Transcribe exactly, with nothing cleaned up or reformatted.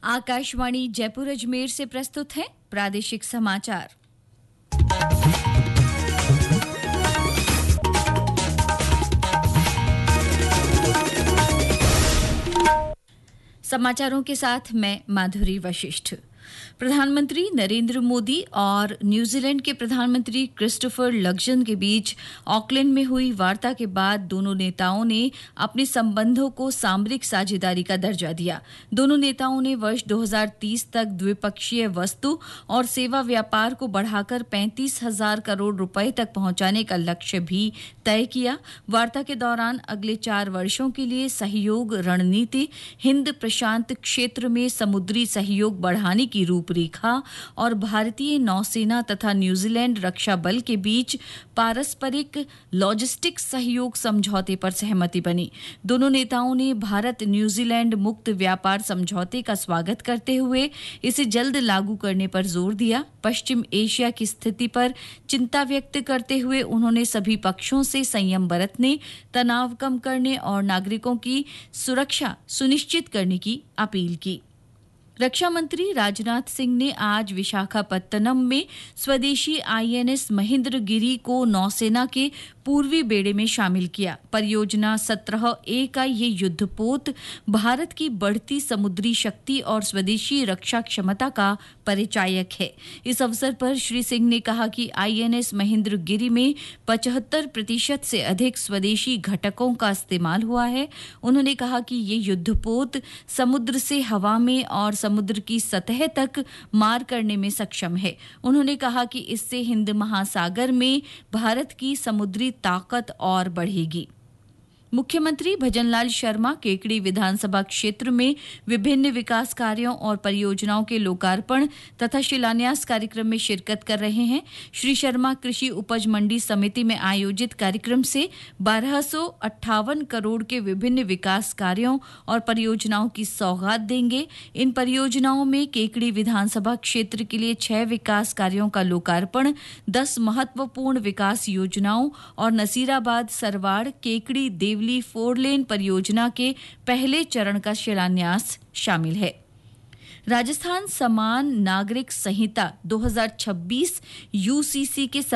आकाशवाणी जयपुर अजमेर से प्रस्तुत है प्रादेशिक समाचार। समाचारों के साथ मैं माधुरी वशिष्ठ। प्रधानमंत्री नरेंद्र मोदी और न्यूजीलैंड के प्रधानमंत्री क्रिस्टोफर लक्जन के बीच ऑकलैंड में हुई वार्ता के बाद दोनों नेताओं ने अपने संबंधों को सामरिक साझेदारी का दर्जा दिया। दोनों नेताओं ने वर्ष दो हज़ार तीस तक द्विपक्षीय वस्तु और सेवा व्यापार को बढ़ाकर पैंतीस हजार करोड़ रुपए तक पहुंचाने का लक्ष्य भी तय किया। वार्ता के दौरान अगले चार वर्षों के लिए सहयोग रणनीति, हिंद प्रशांत क्षेत्र में समुद्री सहयोग बढ़ाने की रूपरेखा और भारतीय नौसेना तथा न्यूजीलैंड रक्षा बल के बीच पारस्परिक लॉजिस्टिक सहयोग समझौते पर सहमति बनी। दोनों नेताओं ने भारत न्यूजीलैंड मुक्त व्यापार समझौते का स्वागत करते हुए इसे जल्द लागू करने पर जोर दिया। पश्चिम एशिया की स्थिति पर चिंता व्यक्त करते हुए उन्होंने सभी पक्षों से संयम बरतने, तनाव कम करने और नागरिकों की सुरक्षा सुनिश्चित करने की अपील की। रक्षा मंत्री राजनाथ सिंह ने आज विशाखापत्तनम में स्वदेशी आईएनएस महेंद्रगिरी को नौसेना के पूर्वी बेड़े में शामिल किया। परियोजना सत्रह ए का ये युद्धपोत भारत की बढ़ती समुद्री शक्ति और स्वदेशी रक्षा क्षमता का परिचायक है। इस अवसर पर श्री सिंह ने कहा कि आईएनएस महेंद्रगिरी में पचहत्तर प्रतिशत से अधिक स्वदेशी घटकों का इस्तेमाल हुआ है। उन्होंने कहा कि ये युद्धपोत समुद्र से हवा में और समुद्र की सतह तक मार करने में सक्षम है। उन्होंने कहा कि इससे हिंद महासागर में भारत की समुद्री ताकत और बढ़ेगी। मुख्यमंत्री भजनलाल शर्मा केकड़ी विधानसभा क्षेत्र में विभिन्न विकास कार्यों और परियोजनाओं के लोकार्पण तथा शिलान्यास कार्यक्रम में शिरकत कर रहे हैं। श्री शर्मा कृषि उपज मंडी समिति में आयोजित कार्यक्रम से बारह सौ अट्ठावन करोड़ के विभिन्न विकास कार्यों और परियोजनाओं की सौगात देंगे। इन परियोजनाओं में केकड़ी विधानसभा क्षेत्र के लिए छह विकास कार्यों का लोकार्पण, दस महत्वपूर्ण विकास योजनाओं और नसीराबाद सरवाड़ केकड़ी देवली फोर लेन परियोजना के पहले चरण का शिलान्यास शामिल है। राजस्थान समान नागरिक संहिता दो हज़ार छब्बीस यूसीसी के